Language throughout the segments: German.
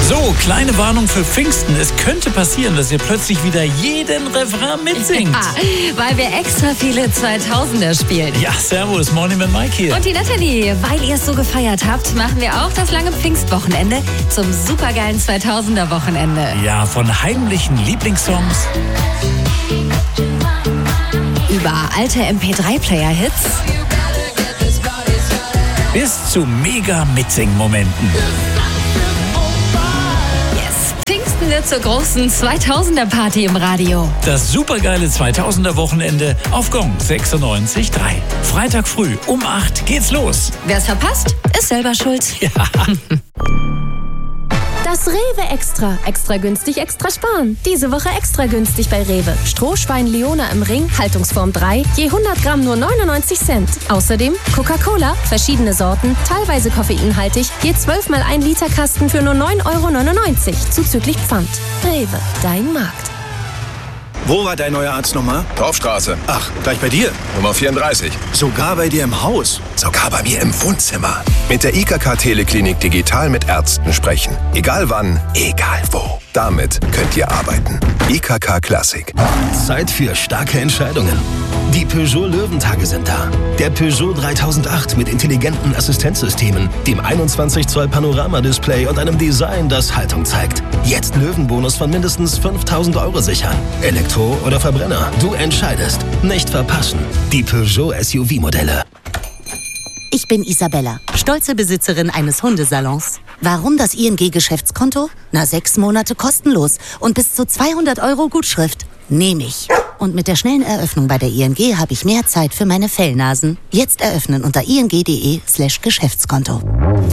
So, kleine Warnung für Pfingsten. Es könnte passieren, dass ihr plötzlich wieder jeden Refrain mitsingt. Weil wir extra viele 2000er spielen. Ja, servus, Morning mit Mike hier. Und die Natalie, weil ihr es so gefeiert habt, machen wir auch das lange Pfingstwochenende zum supergeilen 2000er Wochenende. Ja, von heimlichen Lieblingssongs Über alte MP3-Player-Hits bis zu mega Mitsing-Momenten. Pfingsten wird zur großen 2000er-Party im Radio. Das supergeile 2000er-Wochenende auf Gong 96.3. Freitag früh um 8 geht's los. Wer es verpasst, ist selber schuld. Ja. Das Rewe Extra. Extra günstig, extra sparen. Diese Woche extra günstig bei Rewe. Strohschwein Leona im Ring, Haltungsform 3, je 100 Gramm nur 99 Cent. Außerdem Coca-Cola, verschiedene Sorten, teilweise koffeinhaltig, je 12 mal 1 Liter Kasten für nur 9,99 €, zuzüglich Pfand. Rewe, dein Markt. Wo war dein neuer Arzt nochmal? Dorfstraße. Ach, gleich bei dir? Nummer 34. Sogar bei dir im Haus? Sogar bei mir im Wohnzimmer. Mit der IKK Teleklinik digital mit Ärzten sprechen. Egal wann, egal wo. Damit könnt ihr arbeiten. IKK Classic. Zeit für starke Entscheidungen. Die Peugeot Löwentage sind da. Der Peugeot 3008 mit intelligenten Assistenzsystemen, dem 21 Zoll Panoramadisplay und einem Design, das Haltung zeigt. Jetzt Löwenbonus von mindestens 5.000 € sichern. Elektro oder Verbrenner, du entscheidest. Nicht verpassen. Die Peugeot SUV-Modelle. Ich bin Isabella, stolze Besitzerin eines Hundesalons. Warum das ING-Geschäftskonto? 6 Monate kostenlos und bis zu 200 € Gutschrift. Nehme ich. Und mit der schnellen Eröffnung bei der ING habe ich mehr Zeit für meine Fellnasen. Jetzt eröffnen unter ing.de/Geschäftskonto.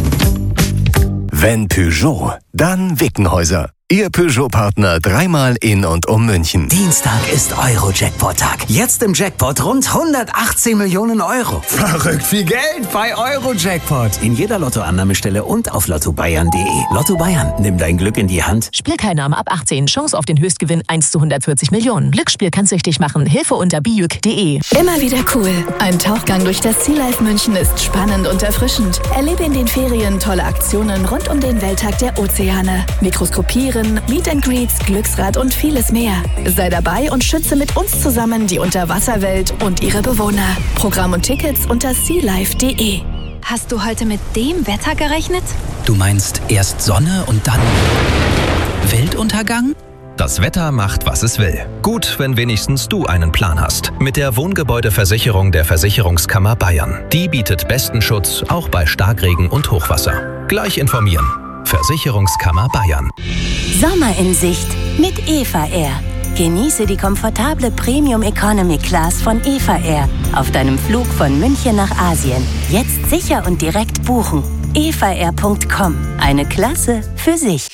Wenn Peugeot, dann Wickenhäuser. Ihr Peugeot-Partner dreimal in und um München. Dienstag ist Euro-Jackpot-Tag. Jetzt im Jackpot rund 118 Millionen €. Verrückt viel Geld bei Euro-Jackpot. In jeder Lottoannahmestelle und auf lottobayern.de. Lotto Bayern, nimm dein Glück in die Hand. Spielteilnahme ab 18. Chance auf den Höchstgewinn 1 zu 140 Millionen. Glücksspiel kann süchtig machen. Hilfe unter bijuk.de. Immer wieder cool. Ein Tauchgang durch das Sea Life München ist spannend und erfrischend. Erlebe in den Ferien tolle Aktionen rund um den Welttag der Ozeane. Mikroskopieren, Meet and Greets, Glücksrad und vieles mehr. Sei dabei und schütze mit uns zusammen die Unterwasserwelt und ihre Bewohner. Programm und Tickets unter sealife.de. Hast du heute mit dem Wetter gerechnet? Du meinst erst Sonne und dann Weltuntergang? Das Wetter macht, was es will. Gut, wenn wenigstens du einen Plan hast. Mit der Wohngebäudeversicherung der Versicherungskammer Bayern. Die bietet besten Schutz, auch bei Starkregen und Hochwasser. Gleich informieren. Versicherungskammer Bayern. Sommer in Sicht mit Eva Air. Genieße die komfortable Premium Economy Class von Eva Air auf deinem Flug von München nach Asien. Jetzt sicher und direkt buchen. evaair.com. Eine Klasse für sich.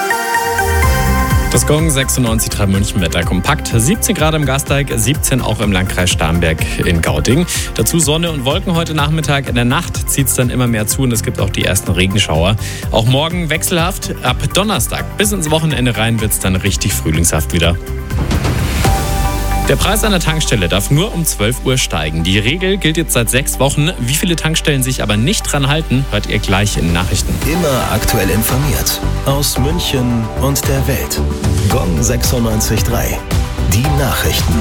Das Gong 96.3 München Wetter kompakt. 17 Grad im Gasteig, 17 auch im Landkreis Starnberg in Gauting. Dazu Sonne und Wolken heute Nachmittag. In der Nacht zieht es dann immer mehr zu und es gibt auch die ersten Regenschauer. Auch morgen wechselhaft. Ab Donnerstag bis ins Wochenende rein wird es dann richtig frühlingshaft wieder. Der Preis an der Tankstelle darf nur um 12 Uhr steigen. Die Regel gilt jetzt seit 6 Wochen. Wie viele Tankstellen sich aber nicht dran halten, hört ihr gleich in Nachrichten. Immer aktuell informiert. Aus München und der Welt. Gong 96.3. Die Nachrichten.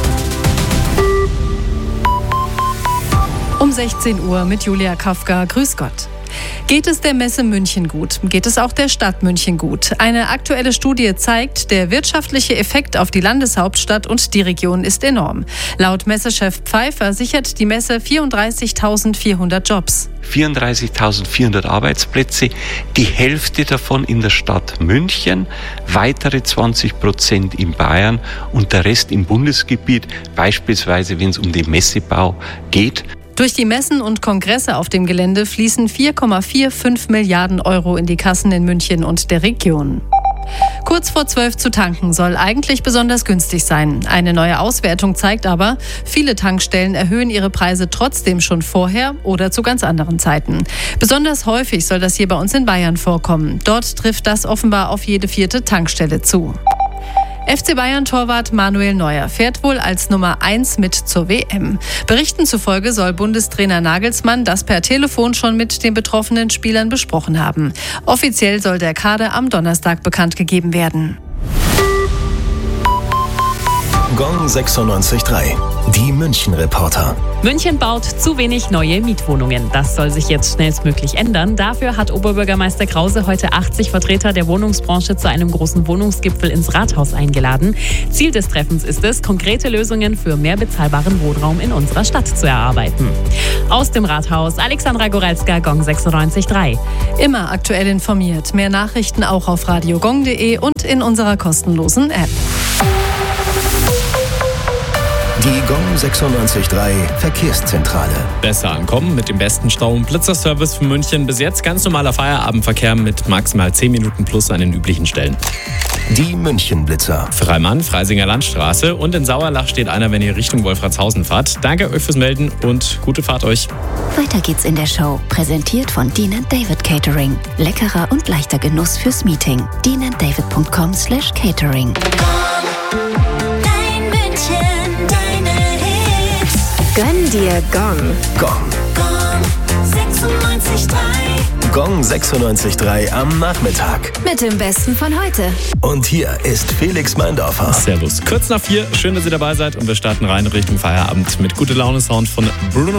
Um 16 Uhr mit Julia Kafka. Grüß Gott. Geht es der Messe München gut? Geht es auch der Stadt München gut? Eine aktuelle Studie zeigt, der wirtschaftliche Effekt auf die Landeshauptstadt und die Region ist enorm. Laut Messechef Pfeiffer sichert die Messe 34.400 Jobs. 34.400 Arbeitsplätze, die Hälfte davon in der Stadt München, weitere 20% in Bayern und der Rest im Bundesgebiet, beispielsweise wenn es um den Messebau geht. Durch die Messen und Kongresse auf dem Gelände fließen 4,45 Milliarden € in die Kassen in München und der Region. Kurz vor 12 zu tanken soll eigentlich besonders günstig sein. Eine neue Auswertung zeigt aber, viele Tankstellen erhöhen ihre Preise trotzdem schon vorher oder zu ganz anderen Zeiten. Besonders häufig soll das hier bei uns in Bayern vorkommen. Dort trifft das offenbar auf jede 4. Tankstelle zu. FC Bayern-Torwart Manuel Neuer fährt wohl als Nummer 1 mit zur WM. Berichten zufolge soll Bundestrainer Nagelsmann das per Telefon schon mit den betroffenen Spielern besprochen haben. Offiziell soll der Kader am Donnerstag bekannt gegeben werden. Gong 96.3. Die München-Reporter. München baut zu wenig neue Mietwohnungen. Das soll sich jetzt schnellstmöglich ändern. Dafür hat Oberbürgermeister Krause heute 80 Vertreter der Wohnungsbranche zu einem großen Wohnungsgipfel ins Rathaus eingeladen. Ziel des Treffens ist es, konkrete Lösungen für mehr bezahlbaren Wohnraum in unserer Stadt zu erarbeiten. Aus dem Rathaus, Alexandra Goralska, Gong 96.3. Immer aktuell informiert. Mehr Nachrichten auch auf radiogong.de und in unserer kostenlosen App. Die Gong 96.3 Verkehrszentrale. Besser ankommen mit dem besten Stau- und Blitzerservice für München. Bis jetzt ganz normaler Feierabendverkehr mit maximal 10 Minuten plus an den üblichen Stellen. Die München-Blitzer. Freimann, Freisinger Landstraße und in Sauerlach steht einer, wenn ihr Richtung Wolfratshausen fahrt. Danke euch fürs Melden und gute Fahrt euch. Weiter geht's in der Show. Präsentiert von Dean & David Catering. Leckerer und leichter Genuss fürs Meeting. deananddavid.com/catering. Gönn dir Gong. Gong. Gong 96.3 am Nachmittag. Mit dem Besten von heute. Und hier ist Felix Meindorfer. Servus. Kurz nach 4. Schön, dass ihr dabei seid und wir starten rein Richtung Feierabend mit Gute Laune Sound von Bruno